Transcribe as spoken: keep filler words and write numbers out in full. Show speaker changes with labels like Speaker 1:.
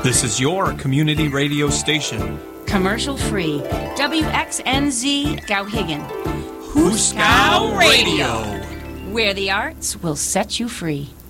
Speaker 1: This is your community radio station.
Speaker 2: Commercial free. W X N Z Gowhiggin.
Speaker 1: Hooskow Radio.
Speaker 2: Where the arts will set you free.